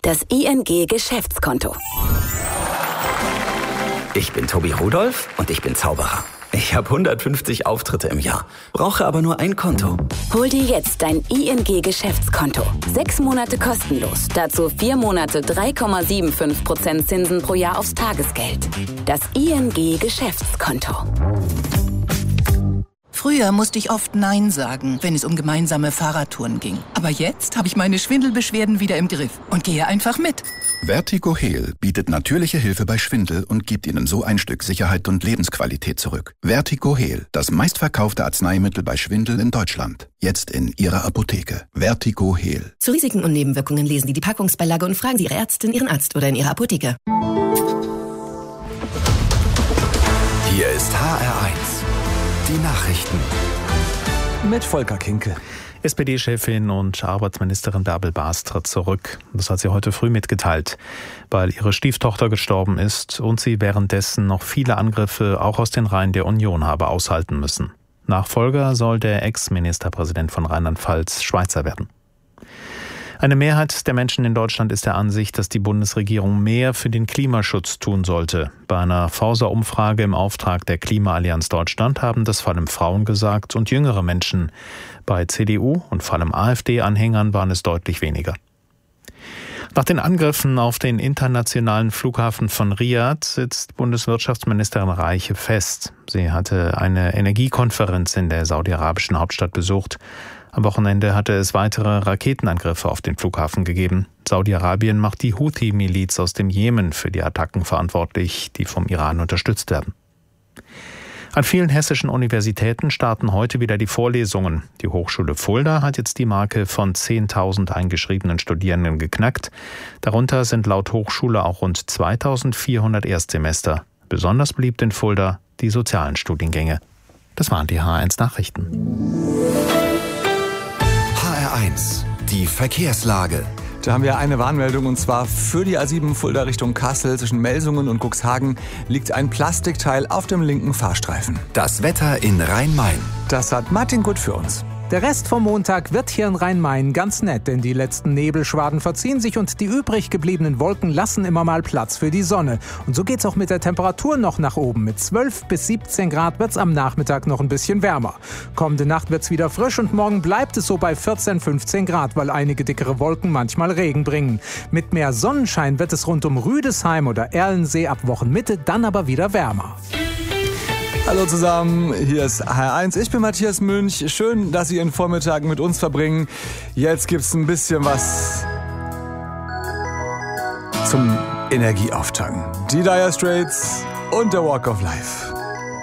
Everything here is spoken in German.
Das ING Geschäftskonto. Ich bin Tobi Rudolph und ich bin Zauberer. Ich habe 150 Auftritte im Jahr, brauche aber nur ein Konto. Hol dir jetzt dein ING Geschäftskonto. 6 Monate kostenlos. Dazu 4 Monate 3,75% Zinsen pro Jahr aufs Tagesgeld. Das ING Geschäftskonto. Früher musste ich oft Nein sagen, wenn es um gemeinsame Fahrradtouren ging. Aber jetzt habe ich meine Schwindelbeschwerden wieder im Griff und gehe einfach mit. Vertigo Heal bietet natürliche Hilfe bei Schwindel und gibt Ihnen so ein Stück Sicherheit und Lebensqualität zurück. Vertigo Heal, das meistverkaufte Arzneimittel bei Schwindel in Deutschland. Jetzt in Ihrer Apotheke. Vertigo Heal. Zu Risiken und Nebenwirkungen lesen Sie die Packungsbeilage und fragen Sie Ihre Ärztin, Ihren Arzt oder in Ihrer Apotheke. Hier ist HR1. Die Nachrichten. Mit Volker Kinkel. SPD-Chefin und Arbeitsministerin Bärbel Baas tritt zurück. Das hat sie heute früh mitgeteilt, weil ihre Stieftochter gestorben ist und sie währenddessen noch viele Angriffe auch aus den Reihen der Union habe aushalten müssen. Nachfolger soll der Ex-Ministerpräsident von Rheinland-Pfalz Schweizer werden. Eine Mehrheit der Menschen in Deutschland ist der Ansicht, dass die Bundesregierung mehr für den Klimaschutz tun sollte. Bei einer Forsa-Umfrage im Auftrag der Klimaallianz Deutschland haben das vor allem Frauen gesagt und jüngere Menschen. Bei CDU und vor allem AfD-Anhängern waren es deutlich weniger. Nach den Angriffen auf den internationalen Flughafen von Riad sitzt Bundeswirtschaftsministerin Reiche fest. Sie hatte eine Energiekonferenz in der saudi-arabischen Hauptstadt besucht. Am Wochenende hatte es weitere Raketenangriffe auf den Flughafen gegeben. Saudi-Arabien macht die Houthi-Miliz aus dem Jemen für die Attacken verantwortlich, die vom Iran unterstützt werden. An vielen hessischen Universitäten starten heute wieder die Vorlesungen. Die Hochschule Fulda hat jetzt die Marke von 10.000 eingeschriebenen Studierenden geknackt. Darunter sind laut Hochschule auch rund 2.400 Erstsemester. Besonders beliebt in Fulda die sozialen Studiengänge. Das waren die HR1 Nachrichten. HR1, die Verkehrslage. Da haben wir eine Warnmeldung und zwar für die A7 Fulda Richtung Kassel zwischen Melsungen und Cuxhagen liegt ein Plastikteil auf dem linken Fahrstreifen. Das Wetter in Rhein-Main. Das hat Martin Gut für uns. Der Rest vom Montag wird hier in Rhein-Main ganz nett, denn die letzten Nebelschwaden verziehen sich und die übrig gebliebenen Wolken lassen immer mal Platz für die Sonne. Und so geht's auch mit der Temperatur noch nach oben. Mit 12 bis 17 Grad wird's am Nachmittag noch ein bisschen wärmer. Kommende Nacht wird's wieder frisch und morgen bleibt es so bei 14, 15 Grad, weil einige dickere Wolken manchmal Regen bringen. Mit mehr Sonnenschein wird es rund um Rüdesheim oder Erlensee ab Wochenmitte dann aber wieder wärmer. Hallo zusammen, hier ist HR1. Ich bin Matthias Münch. Schön, dass Sie Ihren Vormittag mit uns verbringen. Jetzt gibt's ein bisschen was zum Energieauftanken. Die Dire Straits und der Walk of Life.